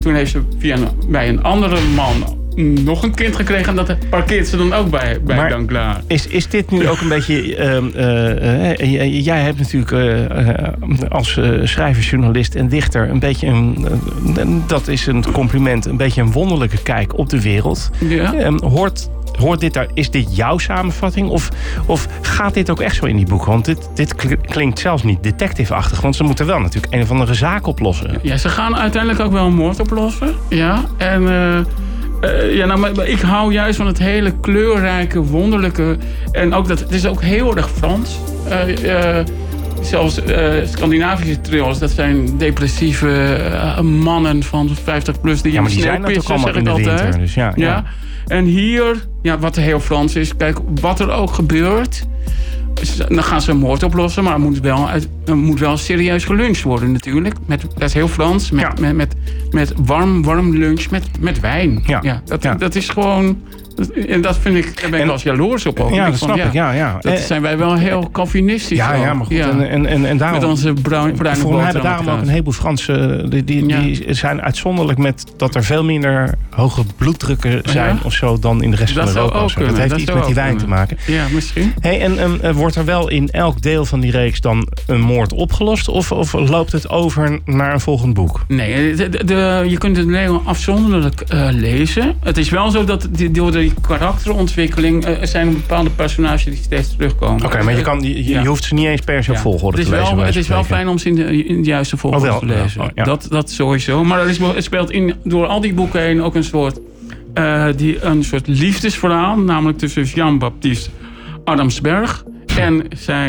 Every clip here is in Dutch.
Toen heeft ze bij een andere man nog een kind gekregen. En dat parkeert ze dan ook bij Danglars. Is dit nu ook een beetje... jij hebt natuurlijk als schrijver, journalist en dichter... een beetje dat is een compliment, een beetje een wonderlijke kijk op de wereld. Ja. Hoort dit daar? Is dit jouw samenvatting? Of gaat dit ook echt zo in die boeken? Want dit klinkt zelfs niet detective-achtig. Want ze moeten wel natuurlijk een of andere zaak oplossen. Ja, ze gaan uiteindelijk ook wel een moord oplossen. Ja, en... maar ik hou juist van het hele kleurrijke, wonderlijke. En ook het is ook heel erg Frans. Zelfs Scandinavische thrillers, dat zijn depressieve mannen van 50 plus die maar die zijn dat ook allemaal in de winter. Dus ja. En hier, wat heel Frans is, kijk, wat er ook gebeurt. Dan gaan ze een moord oplossen, maar er moet wel serieus geluncht worden natuurlijk. Dat is heel Frans, met warm lunch, met wijn. Dat is gewoon... En dat vind ik, daar ben ik wel eens jaloers op. Ook. Ja, dat snap ik. Ja. Dat zijn wij wel heel Calvinistisch. Ja, maar goed. Ja. En daarom, met onze bruine boterham. We hebben daarom ook een heleboel Fransen... Die zijn uitzonderlijk met dat er veel minder hoge bloeddrukken zijn... of zo dan in de rest van Europa. Dat heeft iets met die wijn te maken. Ja, misschien. En wordt er wel in elk deel van die reeks dan een moord opgelost? Of loopt het over naar een volgend boek? Nee, je kunt het heel afzonderlijk lezen. Het is wel zo dat door de karakterontwikkeling zijn bepaalde personages die steeds terugkomen. Oké, maar je hoeft ze niet eens per se op volgorde te lezen. Het is wel fijn om ze in de juiste volgorde te lezen. Dat sowieso. Maar er speelt door al die boeken heen ook een soort liefdesverhaal. Namelijk tussen Jean-Baptiste Adamsberg en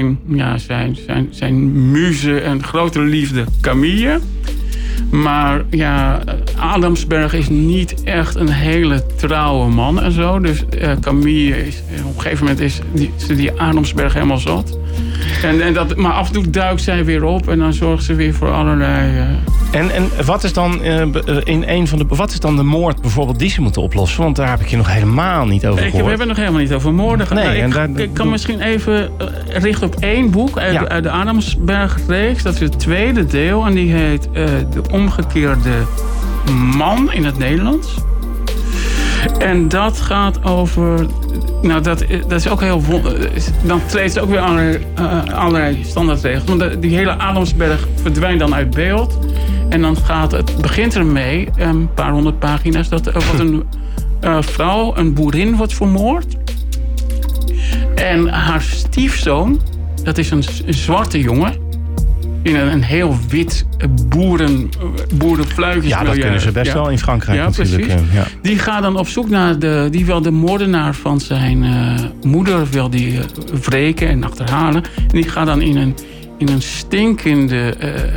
zijn muze en grote liefde Camille. Maar Adamsberg is niet echt een hele trouwe man en zo. Dus Camille is op een gegeven moment is die Adamsberg helemaal zat. Maar af en toe duikt zij weer op en dan zorgt ze weer voor allerlei... En wat is dan wat is dan de moord bijvoorbeeld die ze moeten oplossen? Want daar heb ik je nog helemaal niet over gehoord. We hebben nog helemaal niet over moorden gehad. Ik kan misschien even richten op één boek uit de Adamsberg-reeks. Dat is het tweede deel en die heet De Omgekeerde Man in het Nederlands. En dat gaat over... dat is ook heel... Dan treedt ze ook weer allerlei standaardregels. Want die hele Adamsberg verdwijnt dan uit beeld. En dan begint ermee, een paar 100 pagina's... dat een vrouw, een boerin, wordt vermoord. En haar stiefzoon, dat is een zwarte jongen... in een heel wit boerenfluitjesmilieu. Ja, dat kunnen ze best wel in Frankrijk natuurlijk. Precies. Ja. Die gaat dan op zoek naar de moordenaar van zijn moeder wil die wreken en achterhalen. En die gaat dan in een stinkende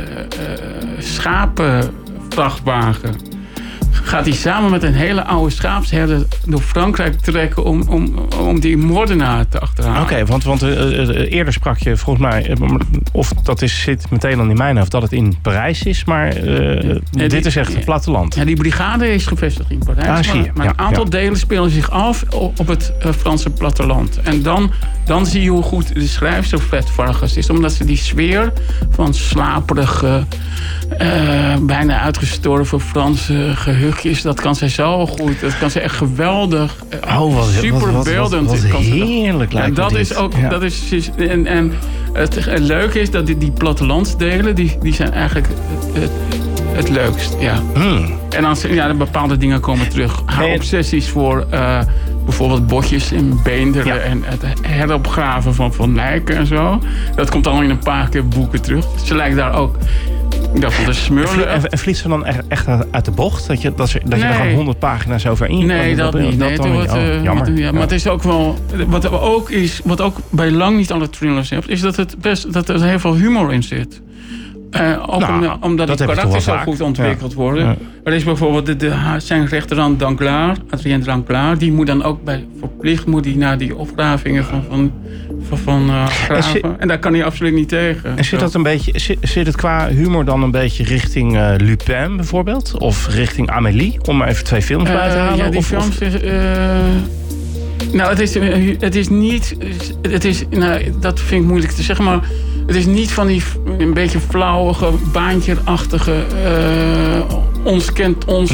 schapenvrachtwagen... gaat hij samen met een hele oude schaapsherder door Frankrijk trekken om die moordenaar te achterhalen. Oké, want eerder sprak je volgens mij, of dat zit meteen al in mijn hoofd, dat het in Parijs is, maar dit is echt het platteland. Ja, die brigade is gevestigd in Parijs, maar een aantal delen spelen zich af op het Franse platteland. En dan zie je hoe goed de schrijfster Fred Vargas is, omdat ze die sfeer van slaperige, bijna uitgestorven Franse gehugjes, dat kan zij zo goed. Dat kan ze echt geweldig. Super beeldend. Wat heerlijk lijkt dat is ook. Ja. Dat is, en het leuke is dat die plattelandsdelen, die zijn eigenlijk het leukst. Ja. En dan bepaalde dingen komen terug. Haar obsessies voor bijvoorbeeld botjes in Beenderen en het heropgraven van lijken en zo. Dat komt allemaal in een paar keer boeken terug. Ze lijkt daar ook... En vliegt ze dan echt uit de bocht? Dat je er gewoon 100 pagina's over in? Nee, dat niet. Jammer. Maar het is ook wel... Wat ook bij lang niet alle thrillers hebt... is dat er heel veel humor in zit. Omdat die karakters zo goed ontwikkeld worden. Ja. Er is bijvoorbeeld zijn rechterhand Danglars, Adrien Danglars... die moet dan ook verplicht naar die opgravingen van graven. En daar kan hij absoluut niet tegen. En zit het qua humor dan een beetje richting Lupin bijvoorbeeld? Of richting Amélie? Om maar even 2 films bij te halen? Ja, die films... het is niet... dat vind ik moeilijk te zeggen, maar... Het is niet van die een beetje flauwige, baantje-achtige... ons kent ons